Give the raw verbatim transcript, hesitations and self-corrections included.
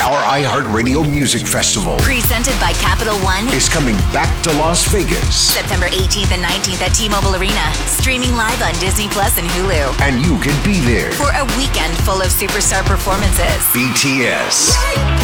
Our iHeartRadio Music Festival, presented by Capital One, is coming back to Las Vegas. September eighteenth and nineteenth at T-Mobile Arena. Streaming live on Disney Plus and Hulu. And you can be there for a weekend full of superstar performances. B T S.